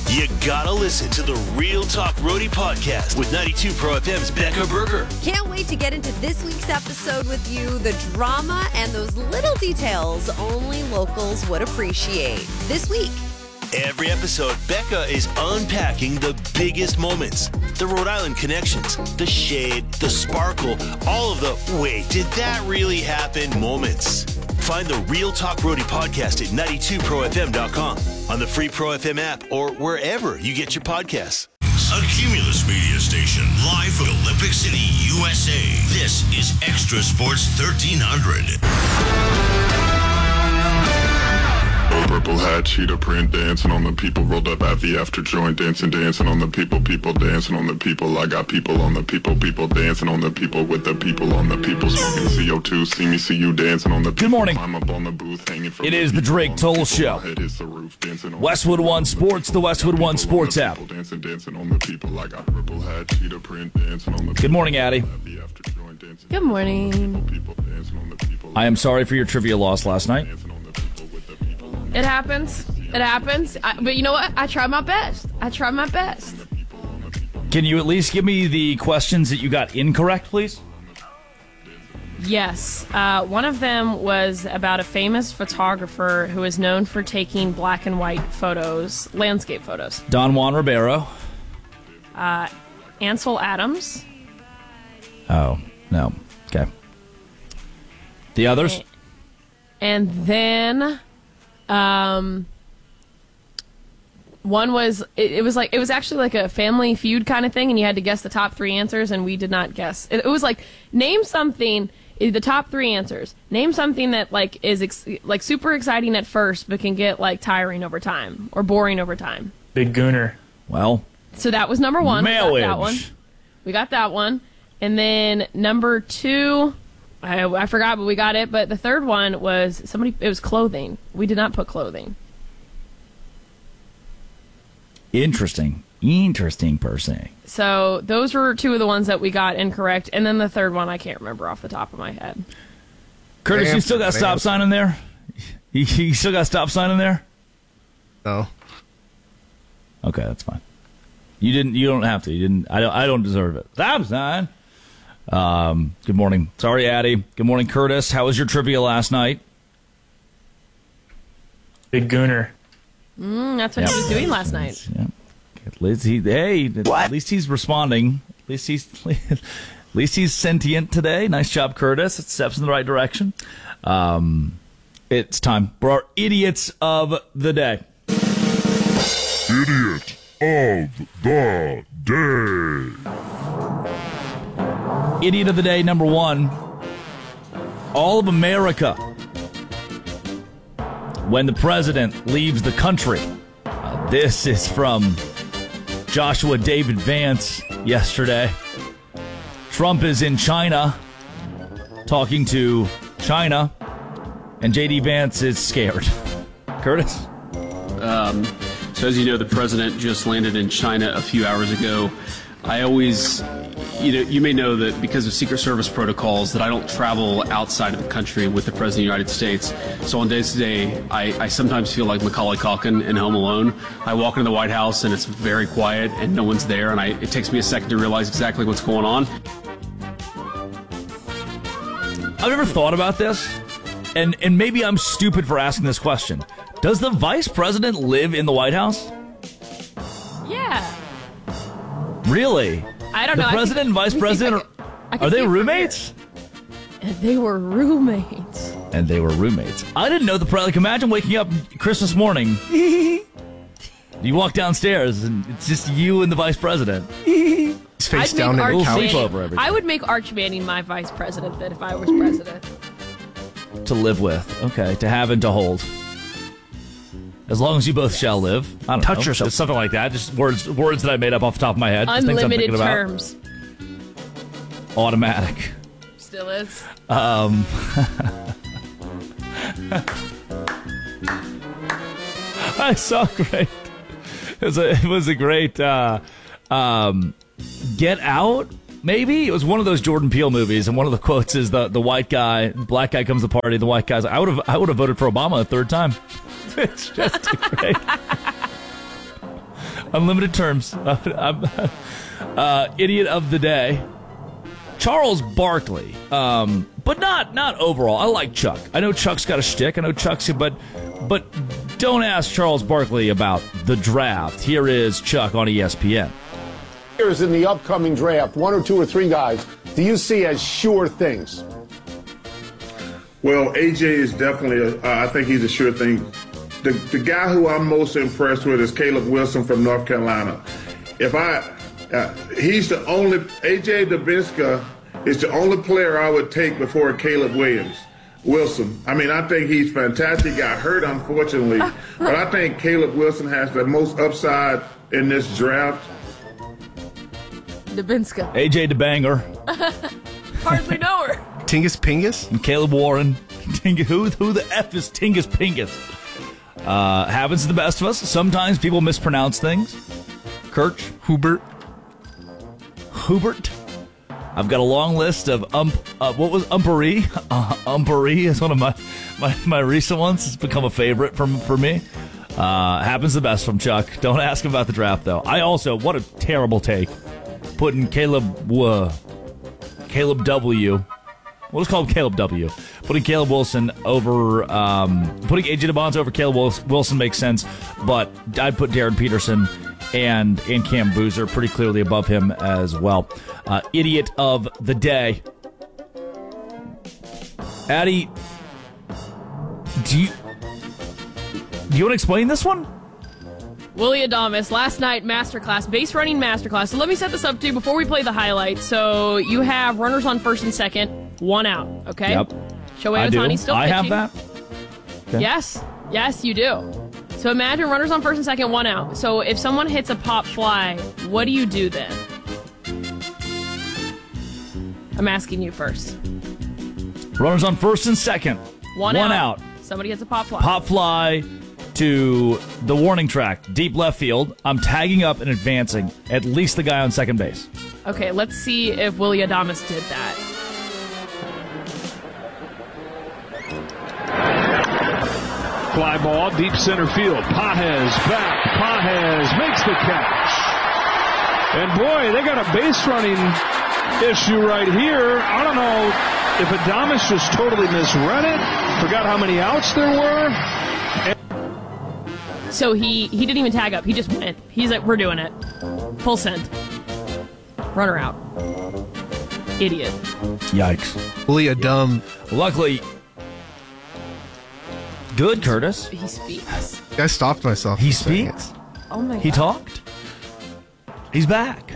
You gotta listen to the Real Talk Roadie podcast with 92 Pro FM's Becca Berger. Can't wait to get into this week's episode with you. The drama and those little details only locals would appreciate. This week. Every episode, Becca is unpacking the biggest moments, the Rhode Island connections, the shade, the sparkle, all of the wait, did that really happen moments. Find the Real Talk Roadie podcast at 92profm.com, on the free Pro FM app, or wherever you get your podcasts. A Cumulus media station, live from Olympic City, USA. This is Extra Sports 1300. Purple hat, cheetah print, dancing on the people, rolled up at the after joint, dancing on the people, people dancing on the people. I got people on the people, people dancing on the people, with the people on the people, smoking CO2, see me, see you dancing on the people. Good morning. I'm up on the booth, hanging from it is the Drake Toll Show. Westwood One Sports, the Westwood One Sports app. Dancing on the people. I got purple hat, cheetah print, dancing on the people. Good morning, Addie. Good morning. I am sorry for your trivia loss last night. It happens. It happens. But you know what? I tried my best. Can you at least give me the questions that you got incorrect, please? Yes. One of them was about a famous photographer who is known for taking black and white photos, landscape photos. Don Juan Ribeiro. Ansel Adams. Oh, no. Okay. The others? And then... one was it was actually like a Family Feud kind of thing, and you had to guess the top three answers, and we did not guess. It was like, name something, the top three answers. Name something that like is like super exciting at first, but can get like tiring over time or boring over time. Big Gooner. Well, so that was number one. Marriage. We got that one, and then number two. I forgot, but we got it. But the third one was it was clothing. We did not put clothing. Interesting person. So those were two of the ones that we got incorrect. And then the third one, I can't remember off the top of my head. Curtis, you still got a stop sign in there? You still got a stop sign in there? No. Okay, that's fine. You don't have to. You didn't. I don't deserve it. Stop sign. Good morning. Sorry, Addie. Good morning, Curtis. How was your trivia last night? Big Gooner. That's what he was doing last night. Yeah. At least at least he's responding. At least he's sentient today. Nice job, Curtis. It steps in the right direction. It's time for our idiots of the day. Idiot of the day. Idiot of the day, number one. All of America. When the president leaves the country. This is from Joshua David Vance yesterday. Trump is in China talking to China, and J.D. Vance is scared. Curtis? So as you know, the president just landed in China a few hours ago. I always... You may know that because of Secret Service protocols that I don't travel outside of the country with the President of the United States. So on days today, I sometimes feel like Macaulay Culkin in Home Alone. I walk into the White House and it's very quiet and no one's there, and it takes me a second to realize exactly what's going on. I've never thought about this, and maybe I'm stupid for asking this question. Does the vice president live in the White House? Yeah. Really? I don't know. The president and vice president, are they roommates? And they were roommates. I didn't know the president. Like, imagine waking up Christmas morning. You walk downstairs and it's just you and the vice president. He's face down in the couch. I would make Arch Manning my vice president then if I was president. To live with. Okay. To have and to hold. As long as you both shall live. I don't know. Touch yourself. Something like that. Just words that I made up off the top of my head. Unlimited terms. Automatic. Still is. I saw great. It was a great Get Out. Maybe it was one of those Jordan Peele movies, and one of the quotes is the white guy, black guy comes to the party. The white guy's like, I would have voted for Obama a third time. It's just great. Unlimited terms. Idiot of the day. Charles Barkley. But not overall. I like Chuck. I know Chuck's got a shtick. I know Chuck's, but don't ask Charles Barkley about the draft. Here is Chuck on ESPN. Here's in the upcoming draft, 1 or 2 or 3 guys do you see as sure things? Well, AJ is definitely, I think he's a sure thing. The guy who I'm most impressed with is Caleb Wilson from North Carolina. He's the only, AJ Dubinska is the only player I would take before Caleb Wilson. I mean, I think he's fantastic. Got hurt, unfortunately. But I think Caleb Wilson has the most upside in this draft. Dubinska. AJ DeBanger. Hardly know her. Tingus Pingus? And Caleb Warren. Who the F is Tingus Pingus? Happens to the best of us. Sometimes people mispronounce things. Kirch. Hubert. I've got a long list of what was Umpery? Umpery is one of my recent ones. It's become a favorite for me. Happens the best from Chuck. Don't ask him about the draft, though. I also, what a terrible take. Putting Caleb W. We'll just call him Caleb W. Putting Caleb Wilson over, putting AJ DeBonds over Caleb Wilson makes sense, but I'd put Darren Peterson and Cam Boozer pretty clearly above him as well. Idiot of the day. Addie, do you want to explain this one? Willie Adames, last night, masterclass, base running masterclass. So let me set this up, too, before we play the highlights. So you have runners on first and second, 1 out, okay? Yep. Shohei Ohtani still pitching. I have that. Okay. Yes, you do. So imagine runners on first and second, 1 out. So if someone hits a pop fly, what do you do then? I'm asking you first. Runners on first and second. 1 out. Somebody hits a pop fly. Pop fly to the warning track, deep left field. I'm tagging up and advancing at least the guy on second base. Okay, let's see if Willie Adames did that. Fly ball, deep center field. Pages back. Pages makes the catch. And boy, they got a base running issue right here. I don't know if Adames just totally misread it, forgot how many outs there were. So he didn't even tag up. He just went. He's like, we're doing it. Full send. Runner out. Idiot. Yikes. Willie Adam. Luckily, good, Curtis. He speaks. I stopped myself. He speaks? Oh my God. He talked? He's back.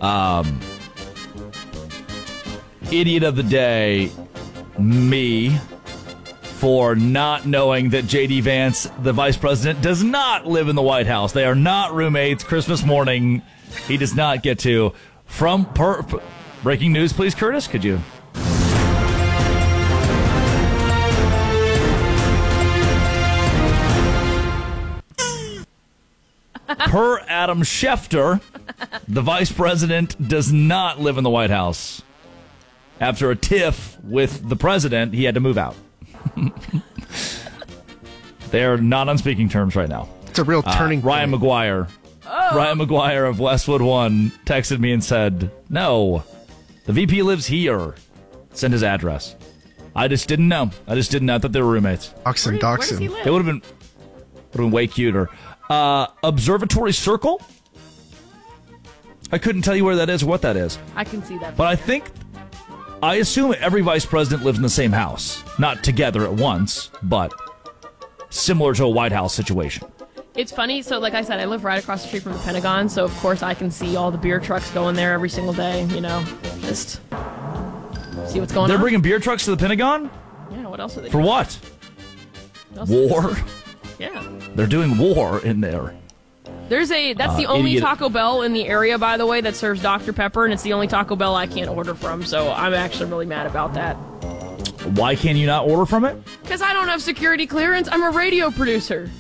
Idiot of the day, me, for not knowing that J.D. Vance, the vice president, does not live in the White House. They are not roommates. Christmas morning, he does not get to. Breaking news, please, Curtis, could you? Per Adam Schefter, the vice president does not live in the White House. After a tiff with the president, he had to move out. They're not on speaking terms right now. It's a real turning Ryan point. McGuire. Oh. Ryan McGuire of Westwood One texted me and said, no, the VP lives here. Send his address. I just didn't know. I thought they were roommates. Dachshund. Where does he live? It would have been way cuter. Observatory Circle? I couldn't tell you where that is or what that is. I can see that. But I assume every vice president lives in the same house. Not together at once, but similar to a White House situation. It's funny. So, like I said, I live right across the street from the Pentagon. So, of course, I can see all the beer trucks going there every single day. You know, just see what's going on. They're bringing beer trucks to the Pentagon? Yeah, what else are they For doing? what? War? Yeah. They're doing war in there. That's the only Taco Bell in the area, by the way, that serves Dr. Pepper, and it's the only Taco Bell I can't order from, so I'm actually really mad about that. Why can you not order from it? Because I don't have security clearance. I'm a radio producer.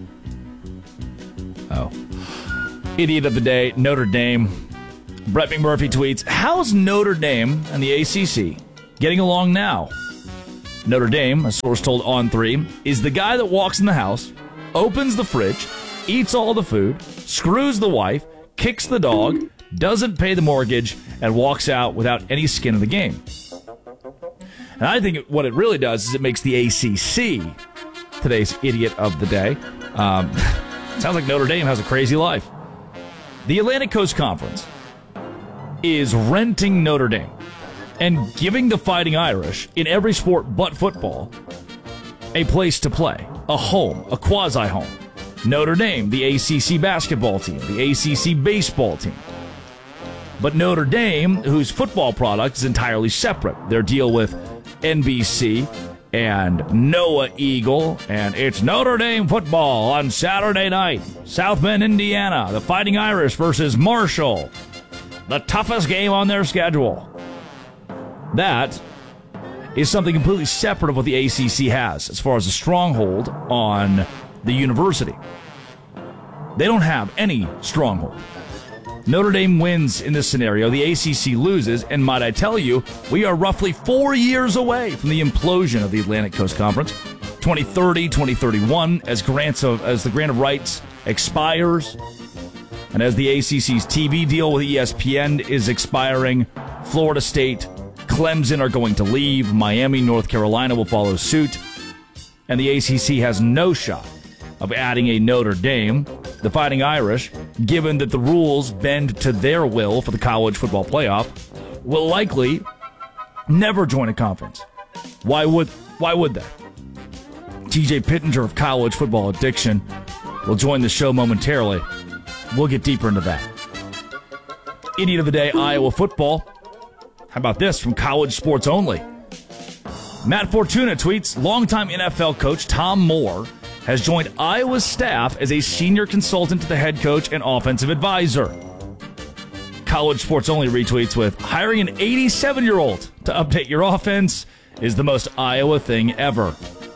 Oh. Idiot of the day, Notre Dame. Brett McMurphy tweets, how's Notre Dame and the ACC getting along now? Notre Dame, a source told On3, is the guy that walks in the house, opens the fridge, eats all the food, screws the wife, kicks the dog, doesn't pay the mortgage, and walks out without any skin in the game. And I think what it really does is it makes the ACC today's idiot of the day. Sounds like Notre Dame has a crazy life. The Atlantic Coast Conference is renting Notre Dame and giving the Fighting Irish, in every sport but football, a place to play, a home, a quasi-home. Notre Dame, the ACC basketball team, the ACC baseball team. But Notre Dame, whose football product is entirely separate. Their deal with NBC and Noah Eagle, and it's Notre Dame football on Saturday night. South Bend, Indiana, the Fighting Irish versus Marshall. The toughest game on their schedule. That is something completely separate of what the ACC has as far as a stronghold on the university. They don't have any stronghold. Notre Dame wins in this scenario. The ACC loses, and might I tell you, we are roughly 4 years away from the implosion of the Atlantic Coast Conference. 2030, 2031, as the grant of rights expires, and as the ACC's TV deal with ESPN is expiring, Florida State, Clemson are going to leave. Miami, North Carolina will follow suit. And the ACC has no shot of adding a Notre Dame, the Fighting Irish, given that the rules bend to their will for the college football playoff, will likely never join a conference. Why would they? TJ Pittenger of College Football Addiction will join the show momentarily. We'll get deeper into that. Idiot of the Day, Iowa football. How about this from College Sports Only? Matt Fortuna tweets, longtime NFL coach Tom Moore has joined Iowa's staff as a senior consultant to the head coach and offensive advisor. College Sports Only retweets with, hiring an 87-year-old to update your offense is the most Iowa thing ever.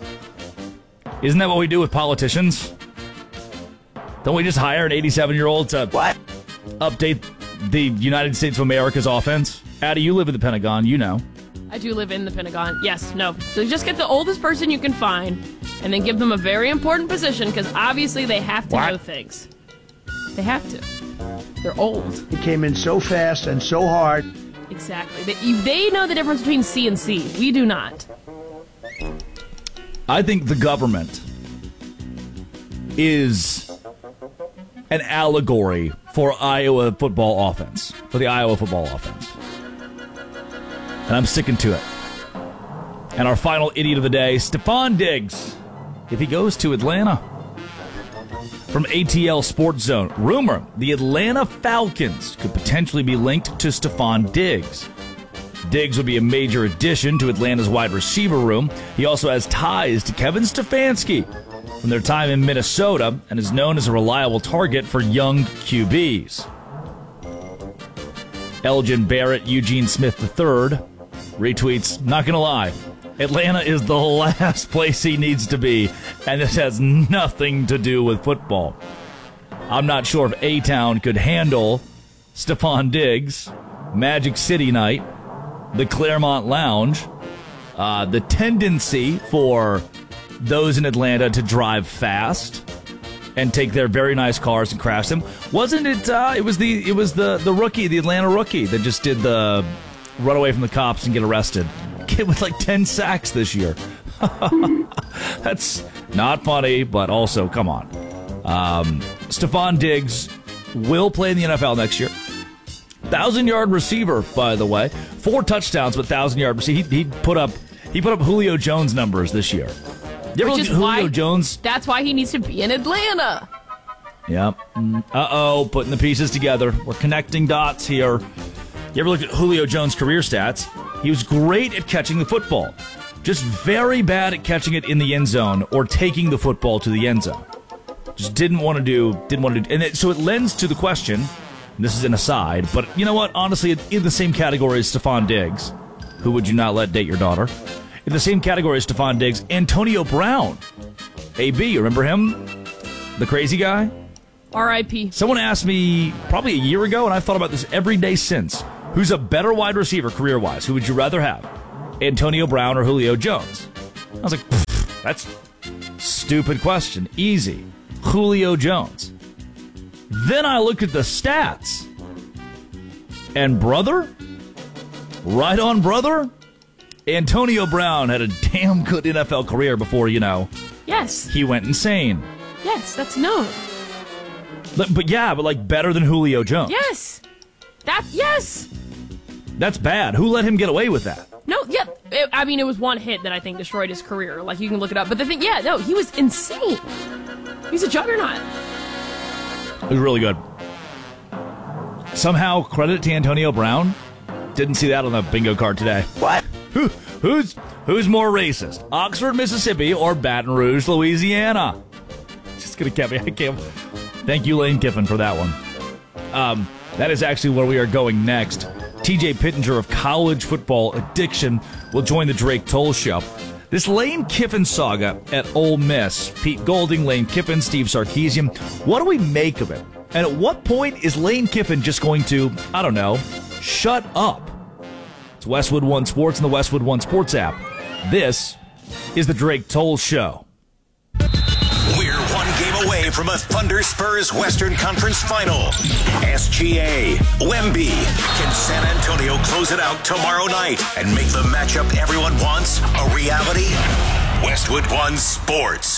Isn't that what we do with politicians? Don't we just hire an 87-year-old to update the United States of America's offense? Addie, you live in the Pentagon, you know. I do live in the Pentagon. Yes, no. So just get the oldest person you can find and then give them a very important position because obviously they have to know things. They have to. They're old. He came in so fast and so hard. Exactly. They know the difference between C and C. We do not. I think the government is an allegory for Iowa football offense, for the Iowa football offense. And I'm sticking to it. And our final idiot of the day, Stephon Diggs, if he goes to Atlanta. From ATL Sports Zone, rumor the Atlanta Falcons could potentially be linked to Stephon Diggs. Diggs would be a major addition to Atlanta's wide receiver room. He also has ties to Kevin Stefanski from their time in Minnesota and is known as a reliable target for young QBs. Elgin Barrett, Eugene Smith III retweets, not going to lie, Atlanta is the last place he needs to be, and this has nothing to do with football. I'm not sure if A-Town could handle Stephon Diggs, Magic City Night, the Claremont Lounge, the tendency for those in Atlanta to drive fast and take their very nice cars and crash them. Wasn't it? It was the rookie, the Atlanta rookie, that just did the run away from the cops and get arrested. Kid with like 10 sacks this year. That's not funny, but also, come on. Stephon Diggs will play in the NFL next year. 1,000-yard receiver, by the way. 4 touchdowns, but 1,000-yard receiver. He put up Julio Jones numbers this year. You ever look at Julio Jones? That's why he needs to be in Atlanta. Yep. Uh-oh, putting the pieces together. We're connecting dots here. You ever look at Julio Jones' career stats? He was great at catching the football. Just very bad at catching it in the end zone or taking the football to the end zone. Just didn't want to do. And so it lends to the question, and this is an aside, but you know what? Honestly, in the same category as Stephon Diggs, who would you not let date your daughter? In the same category as Stephon Diggs, Antonio Brown. AB, remember him? The crazy guy? R.I.P. Someone asked me probably a year ago, and I've thought about this every day since. Who's a better wide receiver career-wise? Who would you rather have? Antonio Brown or Julio Jones? I was like, that's a stupid question. Easy. Julio Jones. Then I looked at the stats. And brother, right on brother, Antonio Brown had a damn good NFL career before, Yes. he went insane. Yes, that's known. But like better than Julio Jones. Yes. Yes. That's bad. Who let him get away with that? No, yeah. It was one hit that I think destroyed his career. Like, you can look it up. But the thing, he was insane. He's a juggernaut. It was really good. Somehow, credit to Antonio Brown. Didn't see that on the bingo card today. What? Who's more racist? Oxford, Mississippi, or Baton Rouge, Louisiana? Just gonna get me. I can't. Thank you, Lane Kiffin, for that one. That is actually where we are going next. TJ Pittenger of College Football Addiction will join the Drake Toll Show. This Lane Kiffin saga at Ole Miss. Pete Golding, Lane Kiffin, Steve Sarkisian. What do we make of it? And at what point is Lane Kiffin just going to, I don't know, shut up? It's Westwood One Sports and the Westwood One Sports app. This is the Drake Toll Show. We're one game away from a Thunder Spurs Western Conference Final. SGA, Wemby. Can San Antonio close it out tomorrow night and make the matchup everyone wants a reality? Westwood One Sports.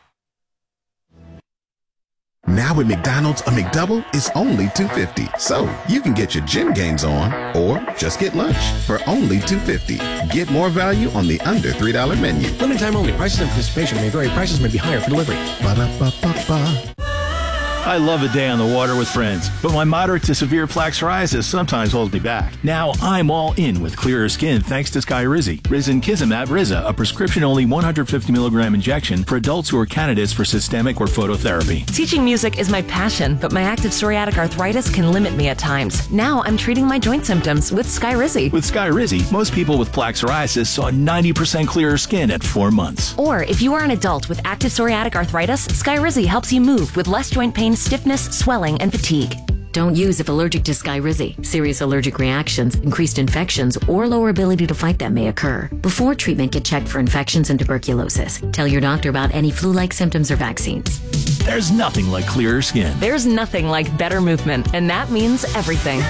Now at McDonald's, a McDouble is only $2.50. So you can get your gym gains on or just get lunch for only $2.50. Get more value on the under $3 menu. Limited time only. Prices and participation may vary. Prices may be higher for delivery. Ba-da-ba-ba-ba. I love a day on the water with friends, but my moderate to severe plaque psoriasis sometimes holds me back. Now I'm all in with clearer skin thanks to Skyrizi. Risankizumab Riza, a prescription-only 150 milligram injection for adults who are candidates for systemic or phototherapy. Teaching music is my passion, but my active psoriatic arthritis can limit me at times. Now I'm treating my joint symptoms with Skyrizi. With Skyrizi, most people with plaque psoriasis saw 90% clearer skin at 4 months. Or if you are an adult with active psoriatic arthritis, Skyrizi helps you move with less joint pain, stiffness, swelling, and fatigue. Don't use if allergic to Skyrizi. Serious allergic reactions, increased infections, or lower ability to fight them may occur. Before treatment, get checked for infections and tuberculosis. Tell your doctor about any flu-like symptoms or vaccines. There's nothing like clearer skin. There's nothing like better movement, and that means everything.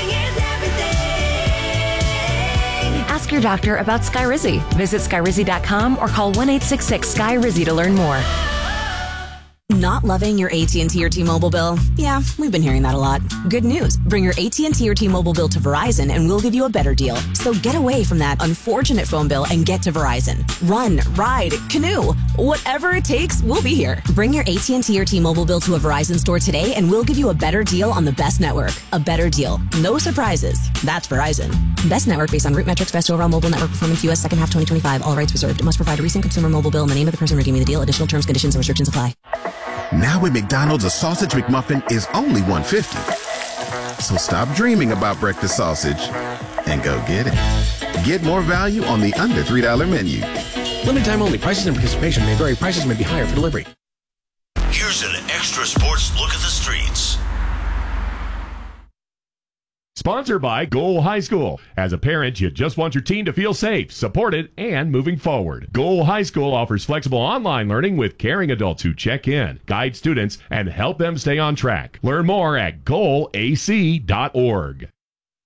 Ask your doctor about Skyrizi. Visit Skyrizi.com or call 1-866-SKY-RIZZI to learn more. Not loving your AT&T or T-Mobile bill? Yeah, we've been hearing that a lot. Good news. Bring your AT&T or T-Mobile bill to Verizon and we'll give you a better deal. So get away from that unfortunate phone bill and get to Verizon. Run, ride, canoe. Whatever it takes, we'll be here. Bring your AT&T or T-Mobile bill to a Verizon store today and we'll give you a better deal on the best network. A better deal. No surprises. That's Verizon. Best network based on root metrics, best overall mobile network performance, US second half 2025. All rights reserved. It must provide a recent consumer mobile bill in the name of the person redeeming the deal. Additional terms, conditions, and restrictions apply. Now at McDonald's, a sausage McMuffin is only $1.50. So stop dreaming about breakfast sausage and go get it. Get more value on the under $3 menu. Limited time only. Prices and participation may vary. Prices may be higher for delivery. Here's an extra sports look at the streets. Sponsored by Goal High School. As a parent, you just want your teen to feel safe, supported, and moving forward. Goal High School offers flexible online learning with caring adults who check in, guide students, and help them stay on track. Learn more at goalac.org.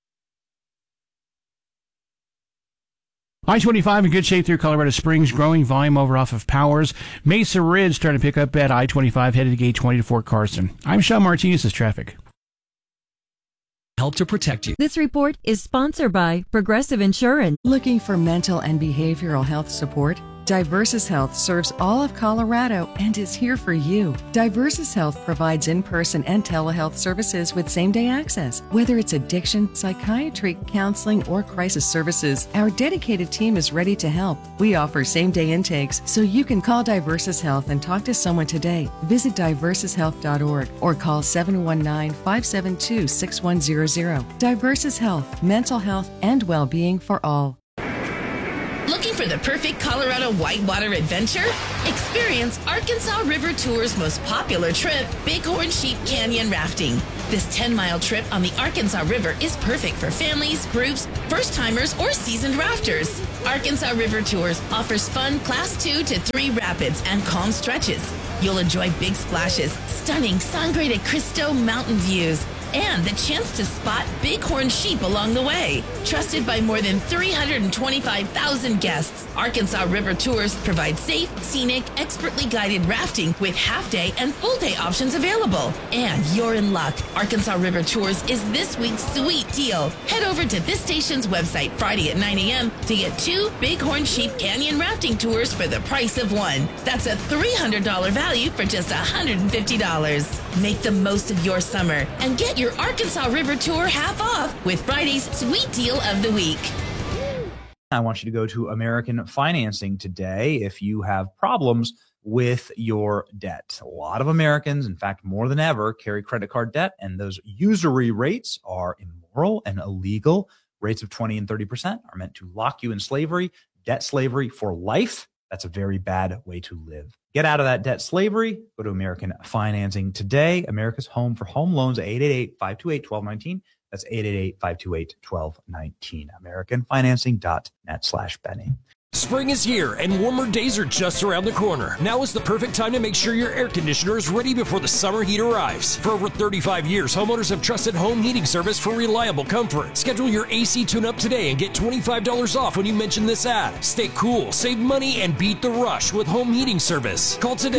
I-25 in good shape through Colorado Springs, growing volume over off of Powers. Mesa Ridge starting to pick up at I-25 headed to gate 20 to Fort Carson. I'm Sean Martinez, this traffic. Help to protect you. This report is sponsored by Progressive Insurance. Looking for mental and behavioral health support? Diversus Health serves all of Colorado and is here for you. Diversus Health provides in-person and telehealth services with same-day access. Whether it's addiction, psychiatry, counseling, or crisis services, our dedicated team is ready to help. We offer same-day intakes, so you can call Diversus Health and talk to someone today. Visit diversushealth.org or call 719-572-6100. Diversus Health, mental health and well-being for all. Looking for the perfect Colorado whitewater adventure? Experience Arkansas River Tour's most popular trip, Bighorn Sheep Canyon Rafting. This 10-mile trip on the Arkansas River is perfect for families, groups, first-timers, or seasoned rafters. Arkansas River Tours offers fun Class 2 to 3 rapids and calm stretches. You'll enjoy big splashes, stunning sun-graded Cristo mountain views, and the chance to spot bighorn sheep along the way. Trusted by more than 325,000 guests, Arkansas River Tours provide safe, scenic, expertly guided rafting with half-day and full-day options available. And you're in luck. Arkansas River Tours is this week's sweet deal. Head over to this station's website Friday at 9 a.m. to get 2 Bighorn Sheep Canyon rafting tours for the price of one. That's a $300 value for just $150. Make the most of your summer and get your Arkansas River Tour half off with Friday's sweet deal of the week. I want you to go to American Financing today if you have problems with your debt. A lot of Americans, in fact, more than ever, carry credit card debt, and those usury rates are immoral and illegal. Rates of 20 and 30% are meant to lock you in slavery, debt slavery for life. That's a very bad way to live. Get out of that debt slavery. Go to American Financing today. America's home for home loans at 888-528-1219. That's 888-528-1219. AmericanFinancing.net/Benny. Spring is here and warmer days are just around the corner. Now is the perfect time to make sure your air conditioner is ready before the summer heat arrives. For over 35 years, homeowners have trusted Home Heating Service for reliable comfort. Schedule your AC tune-up today and get $25 off when you mention this ad. Stay cool, save money, and beat the rush with Home Heating Service. Call today